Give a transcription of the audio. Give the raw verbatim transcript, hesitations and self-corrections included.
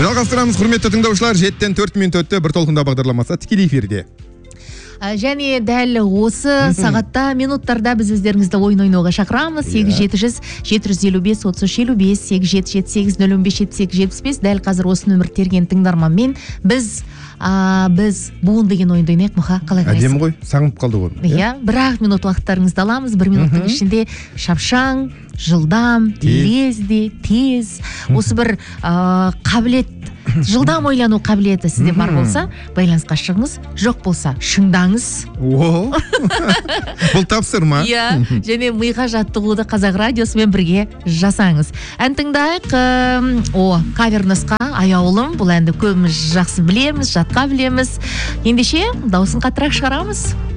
Жалғастырамыз, құрметті тыңдаушылар, жеттен төрт минут өтті, бір толқында бағдарламасы тікелей эфирде. Және дәл осы сағатта, минуттарда біз өздеріңізді ойын ойнауға шақырамыз. сегіз жеті жүз жеті жүз елу бес отыз үш елу бес, сегіз жеті жеті сегіз нөл он бес жетпіс екі жетпіс бес. Дәл қазір осы нөмір терген тыңдарманмен біз а, біз буын деген ойынды ойнайық. Мұха, қалай қарайсың? Әдемі ғой, сағынып қалды ғой. Иә, бір-ақ минут уақыттарыңызды аламыз. Бір минуттың ішінде шапшаң, жылдам, лезде, тез. Осы бір а, қабілет, жылдам ойлану қабілеті сізде бар болса, байланысқа шығыңыз, жоқ болса, шыңдаңыз. О, бұл тапсырма. Иә, және миға жаттығуды Қазақ радиосымен бірге жасаңыз. Ән тыңдайық, о, кавер нұсқа, аяулым, бұл әнді көбіміз жақсы білеміз, жатқа білеміз. Ендеше, дауысын қаттырақ шығарамыз.